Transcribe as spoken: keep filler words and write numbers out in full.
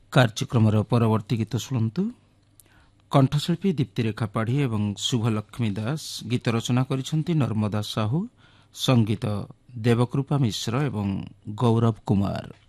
କାର୍ଯ୍ୟକ୍ରମର ପରବର୍ତ୍ତୀ ଗୀତ ଶୁଣନ୍ତୁ। କଣ୍ଠଶିଳ୍ପୀ ଦୀପ୍ତିରେଖା ପାଢ଼ୀ ଏବଂ ଶୁଭଲକ୍ଷ୍ମୀ ଦାସ, ଗୀତ ରଚନା କରିଛନ୍ତି ନର୍ମଦା ସାହୁ, ସଙ୍ଗୀତ ଦେବକୃପା ମିଶ୍ର ଏବଂ ଗୌରବ କୁମାର।